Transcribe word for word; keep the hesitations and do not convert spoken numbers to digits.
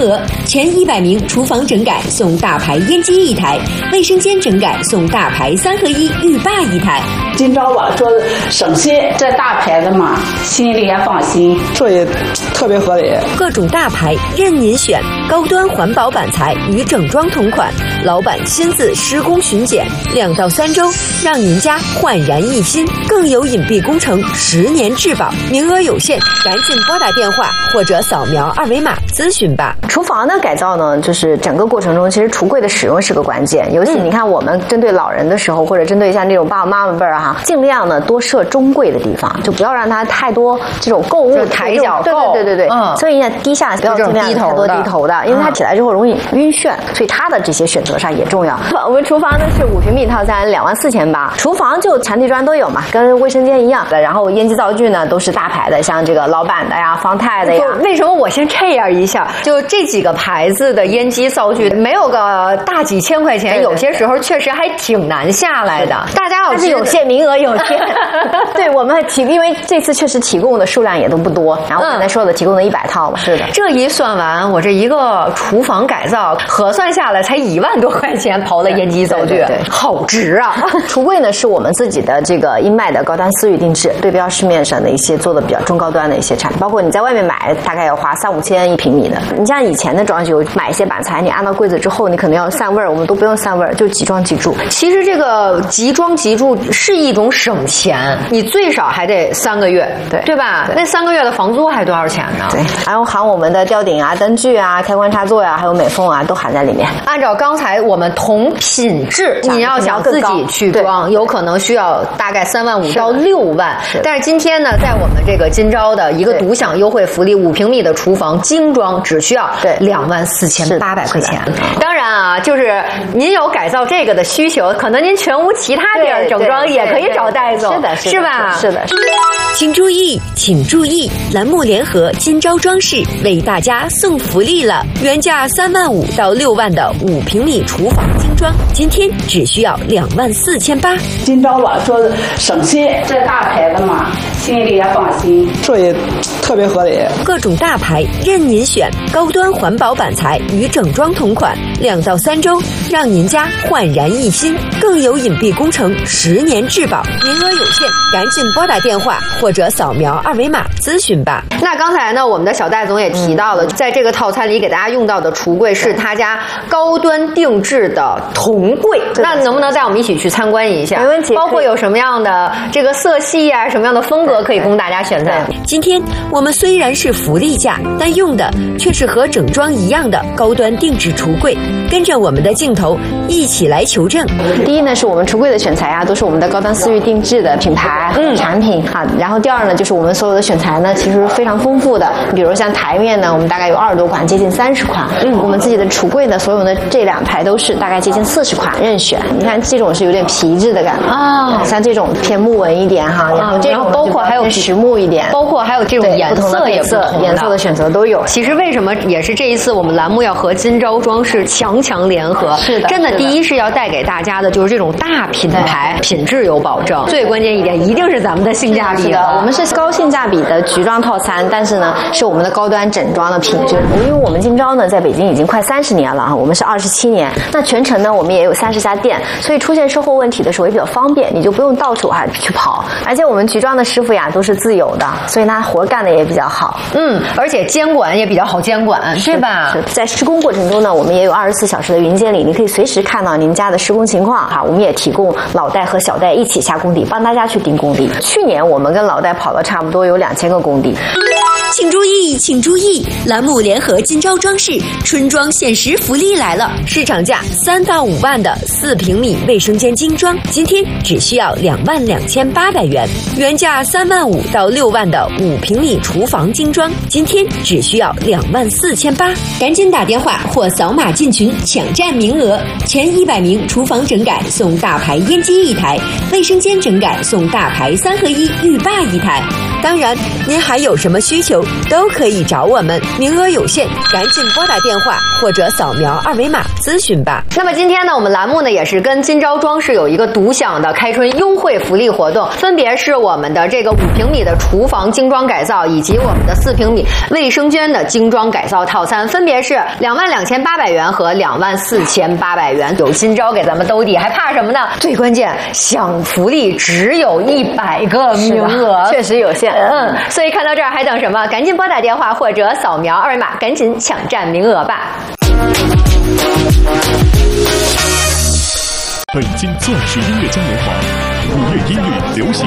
额，前一百名厨房整改送大牌烟机一台，卫生间整改送大牌三合一浴霸一台。 今朝吧说省心，这大牌子嘛，心里也放心， 这也特别合理。 各种大牌任您选，高端环保板材与整装同款，老板亲自施工巡检，两到三周，让您家焕然一新。更有隐蔽工程，十年质保，名额有限，赶紧拨打电话或者扫描二维码咨询吧。 厨房的改造呢，就是整个过程中，其实橱柜的使用是个关键。尤其你看，我们针对老人的时候，或者针对像这种爸爸妈妈辈儿哈，尽量呢多设中柜的地方，就不要让它太多这种购物抬脚购。 对对对对对， 嗯。 所以呢，低下不要尽量太多低头的，因为它起来之后容易晕眩，所以它的这些选择上也重要。我们厨房呢是五平米套餐，两万四千八。厨房就墙地砖都有嘛，跟卫生间一样的。然后烟机灶具呢都是大牌的，像这个老板的呀、方太的呀。 为什么我先这样一下？就这几个牌子的烟机灶具，没有个大几千块钱，有些时候确实还挺难下来的。大家要是有限，名额有限。对，我们提，因为这次确实提供的数量也都不多。然后刚才说的提供了一百套嘛，是的。 这一算完，我这一个厨房改造核算下来才一万多块钱，刨了烟机灶具，对，好值啊！ 橱柜呢是我们自己的这个英迈的高端私域定制，对标市面上的一些做的比较中高端的一些产品，包括你在外面买大概要花三五千一平米的。你像以前的装修，买一些板材，你安到柜子之后，你可能要散味儿，我们都不用散味儿，就即装即住。 其实这个即装即住是一种省钱，你最少还得三个月，对对吧？对，那三个月的房租还多少钱呢？ 对，还有含我们的吊顶啊、灯具啊、开关插座呀、啊，还有美缝啊，都含在里面。 按照刚才我们同品质，你要想自己去装，有可能需要大概三万五到六万。但是今天呢，在我们这个今朝的一个独享优惠福利，五平米的厨房精装只需要两万四千八百块钱。当然啊，就是您有改造这个的需求，可能您全屋其他地儿整装也可以找戴总， 是的， 是吧？ 是的。 请注意，请注意，栏目联合今朝装饰为大家送福利了，原价三万五到六万的五平米厨房精装，今天只需要两万四千八。 今朝吧说省心，这大牌子嘛，心里也放心， 这也特别合理。 各种大牌任您选，高端环保板材与整装同款，两到三周，让您家焕然一新。更有隐蔽工程，十年质保，名额有限，赶紧拨打电话或者扫描二维码咨询吧。 那刚才呢，我们的小戴总也提到了，嗯、在这个套餐里给大家用到的橱柜是他家高端定制的铜柜，那能不能带我们一起去参观一下？ 没问题。 包括有什么样的这个色系啊，什么样的风格可以供大家选择？ 今天我们虽然是福利价，但用的却是和整装一样的高端定制橱柜。跟着我们的镜头一起来求证。 第一呢，是我们橱柜的选材啊，都是我们的高端私域定制的品牌、嗯、产品哈。然后第二呢，就是我们所有的选材呢，其实非常丰富的。比如像台面呢，我们大概有二十多款，接近三十款。嗯，我们自己的橱柜呢，所有的这两排都是大概接近四十款任选。你看这种是有点皮质的感觉啊，像这种偏木纹一点哈，然后这种包括还有实木一点， 包括还有这种颜色也不同的颜色的选择都有。 其实为什么也是这一次我们栏目要和今朝装饰强强联合？ 是的， 真的第一是要带给大家的就是这种大品牌，品质有保证。最关键一点一定是咱们的性价比的，我们是高性价比的局装套餐，但是呢是我们的高端整装的品质。因为我们今朝呢在北京已经快三十年了啊，我们是二十七年，那全程呢我们也有三十家店，所以出现售后问题的时候也比较方便，你就不用到处啊去跑。而且我们局装的师傅呀都是自有的，所以他活干的也比较好。 嗯，而且监管也比较好监管，是吧？ 在施工过程中呢，我们也有二十四小时的云监理，你可以随时看到您家的施工情况哈。我们也提供老戴和小戴一起下工地，帮大家去盯工地。去年我们跟老戴跑了差不多有两千个工地。 请注意，请注意！栏目联合今朝装饰春装限时福利来了，市场价三到五万的四平米卫生间精装，今天只需要两万两千八百元；原价三万五到六万的五平米厨房精装，今天只需要两万四千八。赶紧打电话或扫码进群抢占名额，前一百名厨房整改送大牌烟机一台，卫生间整改送大牌三合一浴霸一台。当然，您还有什么需求？ 求都可以找我们，名额有限，赶紧拨打电话或者扫描二维码咨询吧。 那么今天呢，我们栏目呢也是跟金朝装饰有一个独享的开春优惠福利活动，分别是我们的这个五平米的厨房精装改造，以及我们的四平米卫生间的精装改造套餐，分别是两万两千八百元和两万四千八百元。有金朝给咱们兜底，还怕什么呢？最关键，享福利只有一百个名额， 确实有限。 嗯，所以看到这儿还等什么？赶紧拨打电话或者扫描二维码，赶紧抢占名额吧。 北京钻石音乐嘉年华，五月音乐流行